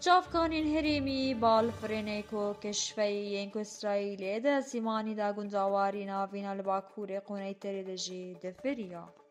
چافکانین هەرێمی باڵفرێنێک و کشفەی ئیسرائیلێ دە سیمانی دا گونجاواری ناڤینە لە باکوورێ قونەی تەرێ دەژی دەفریە.